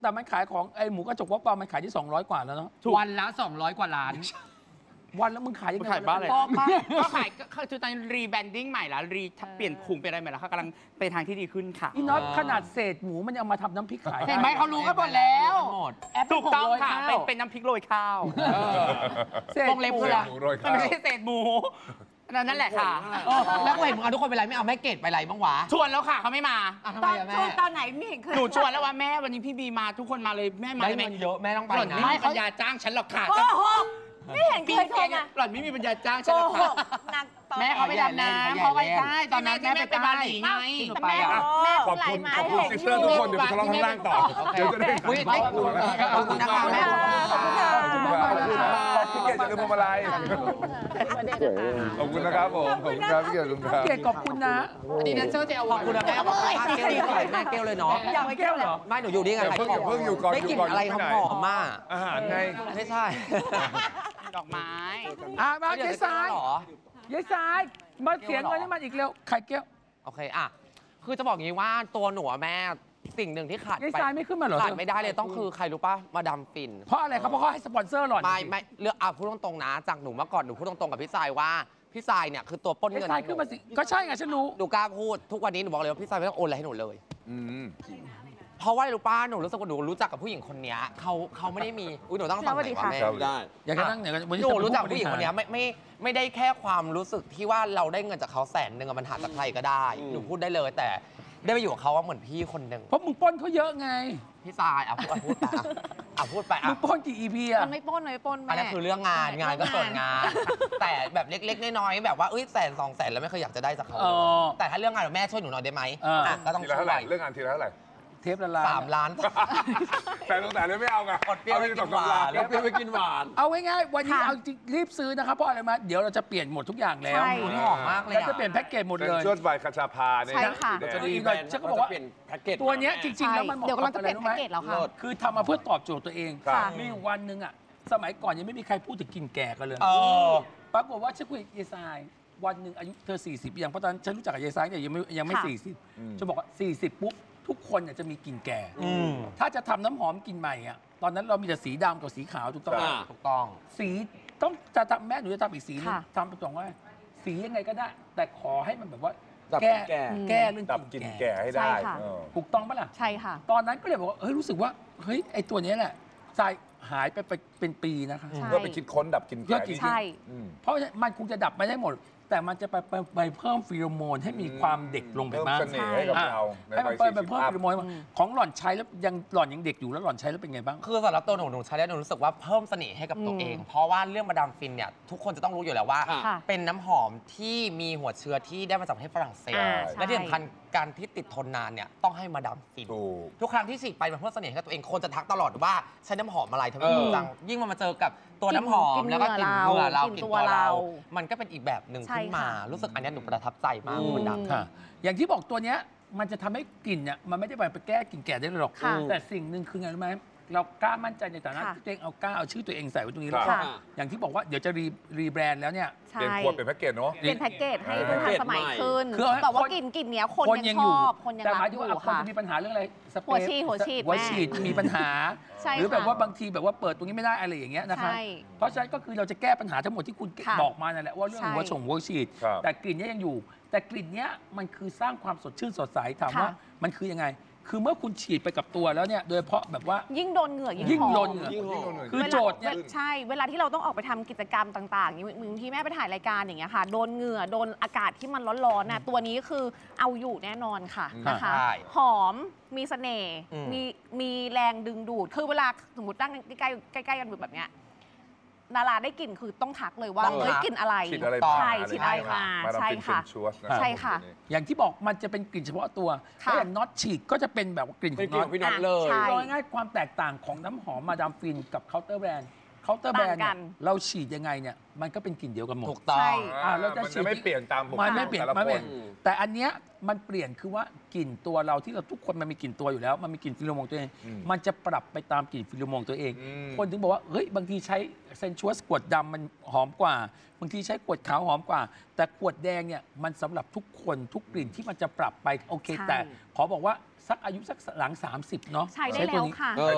แต่มันขายของไอหมูกระจกวอปเปามันขายที่200กว่าแล้วเนาะวันละ200กว่าล้านวันแล้วมึงขายยังไงขายบ้านอะไรก็ขายก็คือตอนรีแบรนดิ้งใหม่แล้วเปลี่ยนคุมเป็นอะไรใหม่แล้วค่ะกำลังไปทางที่ดีขึ้นค่ะอีน็อตขนาดเศษหมูมันยังมาทำน้ำพริกขายเห็นไหมเขารู้กันหมดแล้วหมดแอปถูกต้องค่ะเป็นเป็นน้ำพริกโรยข้าวเศษวงเล็บคืออะไรหมูโรยมันข้าวไม่ใช่เศษหมูนั่นแหละค่ะแล้วกูเห็นมึงเอาทุกคนไปไรไม่เอาแม่เกดไปไรบ้างวะชวนแล้วค่ะเขาไม่มาอ่ะทำตไมอนอะชแม่วนตอนไหนไม่เห็นเคยหนูชวนแล้วว่าแม่วันนี้พี่บีมาทุกคนมาเลยแม่มาได้เลยเงินเยอะแม่ต้องไปหล่อนนะไม่มีปัญญาจ้างฉันหรอกค่ะโกหกไม่เห็นเคยโทรมาหล่อนไม่มีปัญญาจ้างโกฉันหรอกหค่ะกนางตอนแม่เขาไปดำน้ำเขาไปใต้ตอนนั้นแม่ไปบาหลีไงแต่แม่แม่ขอบไลคุณน์มาขอบให้คุณเห็นซิสเตอร์ทุกคนเดี๋ยวไปทะเลาะข้างล่างต่อเดี๋ยวจะได้อุ๊ยขอบคุณนะคะแม่ขอบคุณค่ะขอบคุณมากพี่เกียรติจะลืมพวงมาลัยขอบคุณนะครับผมขอบคุณครับพี่เกียรติลุงครับเกดขอบคุณนะอันนี้แดนเซอร์จะเอาขอบคุณนะแม่ขอบคุณค่ะแก้วดีใส่แม่แก้วเลยเนาะอยากไปแก้วเหรอไม่หนูอยู่นี่ไงอย่าเพิ่งอยู่ก่อนได้กลิ่นอะไรหอมๆมากอาหารไงไม่ใช่ดอกไม้มาเจ๊ทรายเหรอเจ๊ทรายมาเสียเงินให้มันอีกเร็วไข่แก้วโอเคอ่ะคือจะบอกงี้ว่าตัวหนูอะแม่สิ่งหนึ่งที่ขาดเจ๊ไปทรายไม่ขึ้นมาเหรอขาดไม่ได้เลยต้องคือใครรู้ป่ะมาดามฟินเพราะอะไรครับเพราะเขาให้สปอนเซอร์หล่อนไม่เลือกพูดตรงๆนะจากหนูเมื่อก่อนหนูพูดตรงๆกับพี่สายว่าพี่สายเนี่ยคือตัวปล้นเจ๊เงินทรายขึ้นมาสิก็ใช่ไงฉันรู้หนูกล้าพูดทุกวันนี้หนูบอกเลยว่าพี่สายไม่ต้องโอนอะไรให้หนูเลยอืมเพราะว่าอะไรรู้ป้าหนูรู้สึกว่าหนูรู้จักกับผู้หญิงคนเนี้ยเขาไม่ได้มีอุ้ยหนูต้องฟังหน่อยว่าแม่ได้อยากจะนั่งเนี่ยวันนี้หนูจะรู้จักพูดผู้หญิงคนเนี้ยไม่ได้แค่ความรู้สึกที่ว่าเราได้เงินจากเขา100,000อะมันหาจากใครก็ได้หนูพูดได้เลยแต่ได้ไปอยู่กับเขาว่าเหมือนพี่คนหนึ่งเพราะมึงปล้นเขาเยอะไงพี่สายพูดไปพูดไปมึงปล้นกี่ EP อ่ะมันไม่ปล้นไม่ปล้นอันแม่นั้นคือเรื่องงานก็ส่วนงาน แต่แบบเล็กๆน้อยๆแบบว่าเอ้ย100,000-200,000แล้วไม่เคยอยากจะได้จากเขาอ๋อแต่ถ้าเรื่องงานแม่ช่วยหนูหน่อยได้ไหมอ่ะก็ต้องทีช่ละวเท่าไหร่ยเรื่องงานทีละเท่าไหร่เทปละล้าน 3 ล้านแต่ตั้งแต่เลยไม่เอาไงอดเปรี้ยวไปกินหวานแล้วเปรี้ยวไปกินหวานเอาง่ายๆวันนี้เอาจริงรีบซื้อนะครับเพราะอะไรมาเดี๋ยวเราจะเปลี่ยนหมดทุกอย่างแล้วใช่หนูหอมมากเลยแล้วอะจะเปลี่ยนแพ็กเกจหมดเป็นเลยชุดใบคาชาพาเนี่ยใช่ค่ะสีแดงจะดีหน่อยฉันก็บอกว่าตัวเนี้ยจริงๆแล้วมันเหมาะเดี๋ยวกับกำลังจะอะเปไรลี่ยนรู้แพ็ไหมกเกจแล้วค่ะคือทำมาเพื่อตอบโจทย์ตัวเองครับมีอยู่วันหนึ่งอ่ะสมัยก่อนยังไม่มีใครพูดถึงกินแก่กันเลยเออปรากฏว่าฉันคุยกับยายทรายวันหนึ่งอายุเธอ40อย่างเพราะตอนนั้นฉันรู้จักกับยายทรายเนี่ยยังไม่ค่ะ 40จะบอกว่า40ปุ๊บทุกคนเนี่ยจะมีกลิ่นแก่อืมถ้าจะทำน้ำหอมกลิ่นใหม่อ่ะตอนนั้นเรามีแต่สีดำกับสีขาวถูกต้องไหมถูกต้องสีต้องจะทำแม่หนูจะทำอีกสีหนึงค่ะทำไปตรงว่าสียังไงก็ได้ แต่ขอให้มันแบบว่าดับแก้แก่แก้เรื่องดับกกลิ่ลิ่นนแก่แก่ให้ได้ใช่ค่ะถูกต้องปะล่ะใช่ค่ะตอนนั้นก็เลยบอกว่าเฮ้ยรู้สึกว่าเฮ้ยไอตัวเนี้ยแหละทรายหายไปเป็นปีนะคะใช่เพื่อไปคิดค้นดับกลิ่นเพื่แก่อกินใช่อืมเพราะมันคงจะดับไม่ได้หมด แต่มันจะไปเพิ่มฟีโรโมนให้มีความเด็กลงไปเพิ่มบ้างเสน่ห์ให้กับอ่ะเราในให้มัวันยเพิ่ม 40 ฟีโรโมนของหล่อนใช้แล้วหล่อนยังเด็กอยู่แล้วหล่อนใช้แล้วเป็นไงบ้างคือสำหรับตัวหนูใช้แล้วหนูรู้สึกว่าเพิ่มเสน่ห์ให้กับตัวเอง เพราะว่าเรื่องมาดามฟินเนี่ยทุกคนจะต้องรู้อยู่แล้วว่าค่ะเป็นน้ำหอมที่มีหัวเชื้อที่ได้มาจากประเทศฝรั่งเศสอ่าและที่สำคัญการที่ติดทนนานเนี่ยต้องให้มาดามฟินถูกทุกครั้งที่ฉีดไปมันเพิ่มเสน่ห์ให้กับตัวเองคนจะทักตลอดว่าใช้น้ำหอมอะไรทำไมดีจังยิ่งมันมาเจอกับตัวน้ำหอมแล้วก็กลิ่นเหงื่อเรากลิ่กนลิ่นตัตัว วเราเรา มันก็เป็นอีกแบบหนึ่งใช่ขึ้นมาค่ะรู้สึกอันเนี้ยหนูประทับใจมากคุณดำค่ะอย่างที่บอกตัวเนี้ยมันจะทำให้กลิ่นเนี่ยมันไม่ได้ไปแก้กลิ่นแก่ได้หรอกค่ะแต่สิ่งหนึ่งคือไงรู้ไหมเรากล้ามั่นใจในฐานะค่ะที่ตัวเองเอากล้าเอาชื่อตัวเองใส่ไว้ตรงนี้แล้วค่ะอย่างที่บอกว่าเดี๋ยวจะรีแบรนด์แล้วเนี่ยใช่เปลี่ยนขวดเป็นแพ็กเกจเนาะเป็นแพ็กเกจให้ดูทันสมัยขึ้นคือเอาให้แต่ว่าคนกลิ่นเนี้ยคนยังชอยู่อบคนยังแต่รัหมายกถึองว่ายู่คนค่ะจะมีปัญหาเรื่องอะไรสเปรหัวย์ฉีดหัวฉีดหัวแม่ฉีดมีปัญหาใช่หรือแบบค่ะว่าบางทีแบบว่าเปิดตรงนี้ไม่ได้อะไรอย่างเงี้ยนะคะใช่เพราะฉะนั้นก็คือเราจะแก้ปัญหาทั้งหมดที่คุณค่ะบอกมานั่นแหละว่าเรื่องใช่หัวฉีดครับแต่กลิ่นเนี้ยยังอยู่ แต่กลิ่นเนี้ยมันคือสร้างความสดชื่นสดใสถามค่ะว่ามันคือยังไง คือเมื่อคุณฉีดไปกับตัวแล้วเนี่ยโดยเฉพาะแบบว่ายิ่งโดนเหงื่อยิ่ยิ่งหอมโดนเหงื่อ คือโจทย์เนี่ยใช่ เวลาที่เราต้องออกไปทำกิจกรรมต่างๆอย่างบางทีแม่ไปถ่ายรายการอย่างเงี้ยค่ะ โดนเหงื่อ โดนอากาศที่มันร้อนๆน่ะตัวนี้คือเอาอยู่แน่นอนค่ะนะคะใช่หอม มีเสน่ห์อืมมีแรงดึงดูด คือเวลาสมมติตั้งใกล้ๆกันแบบเนี้ยดาราได้กลิ่นคือต้องทักเลยว่าต้องทักเอ้ยกลิ่นอะไรฉีดอะไรใช่มาฉีดอะไรมามาดามใช่ฟินค่ะเซนชัวสนะใช่ค่ะอย่างที่บอกมันจะเป็นกลิ่นเฉพาะตัวค่ะถ้าอย่างน็อตฉีดก็จะเป็นแบบกลิ่นของน็อตพี่น็อตเลยโดยง่ายความแตกต่างของน้ำหอมมาดามฟินกับเคาน์เตอร์แบรนด์เคาน์เตอร์แบรนด์ต่างกัเนี่ยนเราฉีดยังไงเนี่ยมันก็เป็นกลิ่นเดียวกันหมดถูกต้องใช่เราจะมันฉีจะดไม่เปลี่ยนตามบุคคลมันไม่เปลี่ยนแต่ละมันคไม่เปลี่นยนแต่อันเนี้ยมันเปลี่ยนคือว่ากลิ่นตัวเราที่เราทุกคนมันมีกลิ่นตัวอยู่แล้ว มันมีกลิ่นฟิโลโมนตัวเอง มันจะปรับไปตามกลิ่นฟิโลโมนตัวเอง คนถึงบอกว่าเฮ้ยบางทีใช้เซนชัวสขวดดำมันหอมกว่า บางทีใช้ขวดขาวหอมกว่า แต่ขวดแดงเนี่ยมันสำหรับทุกคนทุกกลิ่นที่มันจะปรับไปโอเคใช่แต่ขอบอกว่าสักอายุสักหลัง 30 เนาะใช้ได้ตัแล้วนี้ค่ะใช้